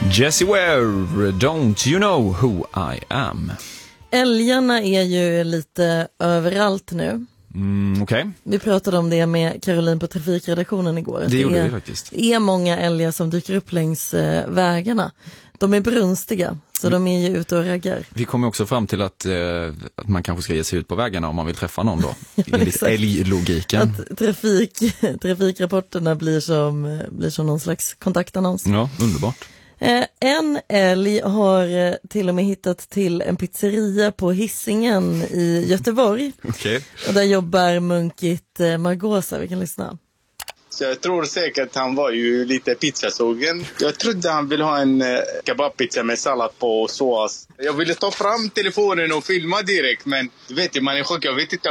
Jessie Ware, Don't You Know Who I Am. Älgarna är ju lite överallt nu. Okej. Vi pratade om det med Caroline på trafikredaktionen igår. Det gjorde vi faktiskt. Det är många älgar som dyker upp längs vägarna. De är brunstiga, så de är ju ute och raggar. Vi kommer också fram till att man kanske ska ge sig ut på vägarna om man vill träffa någon då. Enligt älglogiken. Att trafikrapporterna blir som någon slags kontaktannons. Ja, underbart. En älg har till och med hittat till en pizzeria på Hisingen i Göteborg. Okej. Och där jobbar munkigt Margosa, vi kan lyssna. Så jag tror säkert han var ju lite pizzasugen. Jag trodde han ville ha en kebabpizza med sallad på och sås. Jag ville ta fram telefonen och filma direkt, men du vet ju, man är chock. Jag vet inte